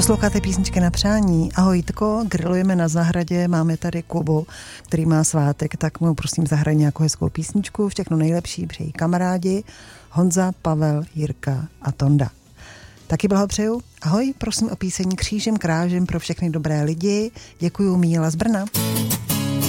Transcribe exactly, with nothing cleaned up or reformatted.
Posloucháte písničky na přání. Ahoj Jitko, grillujeme na zahradě, máme tady Kubu, který má svátek, tak mu prosím zahraj nějakou hezkou písničku. Všechno nejlepší přejí kamarádi Honza, Pavel, Jirka a Tonda. Taky blahopřeju. Ahoj, prosím o písení Křížem krážem pro všechny dobré lidi. Děkuju, Míla z Brna.